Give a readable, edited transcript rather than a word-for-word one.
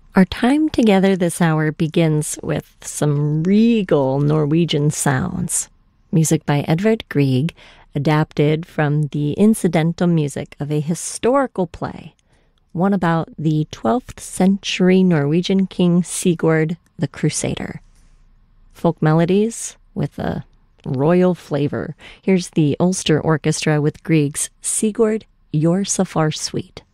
Our time together this hour begins with some regal Norwegian sounds. Music by Edvard Grieg, adapted from the incidental music of a historical play, one about the 12th century Norwegian king Sigurd the Crusader. Folk melodies with a royal flavor. Here's the Ulster Orchestra with Grieg's Sigurd, Your Safar Suite.